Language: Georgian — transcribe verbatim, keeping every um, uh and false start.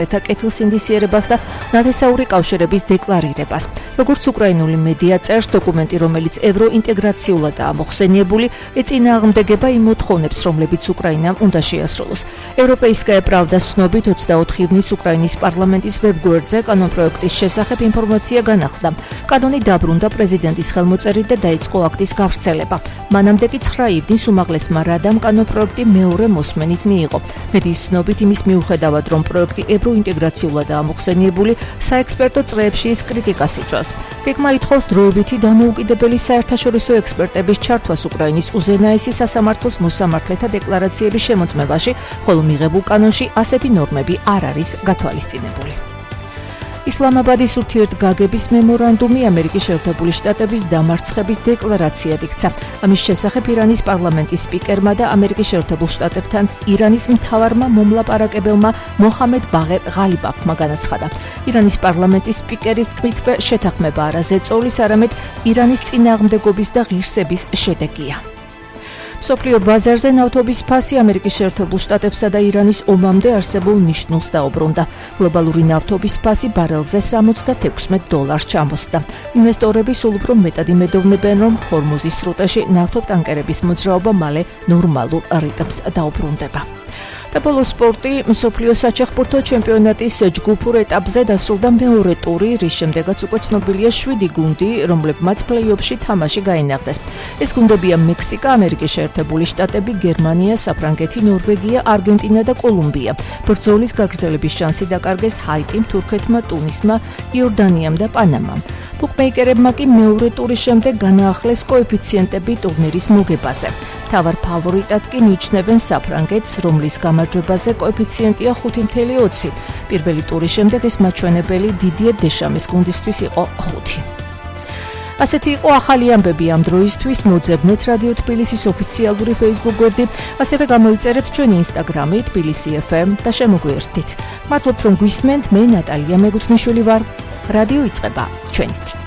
და კეთილსინდისიერებას და ნათესაური კავშირების დეკლარირებას. Როგორც უკრაინული მედია წერს, დოკუმენტი, რომელიც ევროინტეგრაციულადაა მოხსენიებული, ეწინააღმდეგება იმ მოთხოვნებს, რომლებიც უკრაინამ უნდა შეასრულოს. ევროპეისკაია პრავდას ცნობით, ოცდაოთხი ივნის უკრაინის პარლამენტის ვებგვერდზე კანონპროექტის შესახებ ინფორმაცია განახლდა. კანონი დაბრუნდა პრეზიდენტის ხელმოწერით და დაიწყო აქტის გავრცელება. მანამდე კი ცხრა ივნის უმაღლესმა რადამ კანონპროექტი მეორე მოსმენით მიიღო. მედიის ცნობით, იმის მიუხედავად, რომ პროექტი ევროინტეგრაციულადაა მოხსენიებული, საექსპერტო წრეებში ის კრიტიკას იწვევს. გეგმა ითხოვს დროებითი დამოუკიდებელი საერთაშორისო ექსპერტების ჩართვას უკრაინის უზენაესი სასამართლოს მოსამართლეთა დეკლარაციების შემოწმებაში, ხოლო მიღებულ კანონში ასეთი ნორმები არ არის გათვალისწინებული. ისლამაბადის ურთიერთგაგების მემორანდუმი ამერიკის შეერთებული შტატების დამარცხების დეკლარაციად იქცა. ამის შესახებ ირანის პარლამენტის სპიკერმა და ამერიკის შეერთებულ შტატებთან ირანის მთავარმა მომლაპარაკებელმა მოჰამედ ბაღერ ღალიბაფმა განაცხადა. ირანის პარლამენტის სპიკერის თქმით, შეთანხმება არა ზეწოლის, არამედ ირანის წინააღმდეგობის და ღირსების შედეგია. მსოფლიო ბაზარზე ნავთობის ფასი ამერიკის შეერთებულ შტატებსა და ირანის ომამდე არსებულ ნიშნულს დაუბრუნდა. გლობალური ნავთობის ფასი ბარელზე სამოცდათექვსმეტ დოლარს ჩამოსდა. ინვესტორები სულ უფრო მეტად იმედოვნებენ, რომ ჰორმუზის სრუტეში ნავთობტანკერების მოძრაობა მალე ნორმალურ რიტმს დაუბრუნდება. და ბოლო სპორტი, მსოფლიო საჩეხბურთო ჩემპიონატის ჯგუფურ ეტაპზე დასრულდა მეორე ტური, რის შემდეგაც უკვე ცნობილია შვიდი გუნდი, რომლებმაც პლეი-ოფში თამაში გაინაღდეს. ეს გუნდებია მექსიკა, ამერიკის შეერთებული შტატები, გერმანია, საფრანგეთი, ნორვეგია, არგენტინა და კოლუმბია. ბრძოლის გაგრძელების შანსი დაკარგეს ჰაიტიმ, თურქეთმა, ტუნისმა, იორდანიამ და პანამამ. ბუკმეიკერებმა კი მეორე ტურის შემდეგ განაახლეს კოეფიციენტები ტურნირის მოგებაზე. მთავარ ფავორიტად კი მიიჩნევენ საფრანგეთს, რომლის გამარჯვებაზე კოეფიციენტია ხუთი ათეული. პირველი ტურის შემდეგ ეს მაჩვენებელი დიდიე დეშამის გუნდისთვის იყო ხუთი. ასეთი იყო ახალი ამბები ამ დროისთვის. მოძებნეთ რადიო თბილისის ოფიციალური Facebook გვერდი, ასევე გამოიწერეთ ჩვენი Instagram-ი თბილისი ეფ ემ და შემოგვიერთდით. მადლობთ, რომ გვისმენთ. მე ნატალია მეგუთნიშვილი ვარ. რადიო იწყება ჩვენით.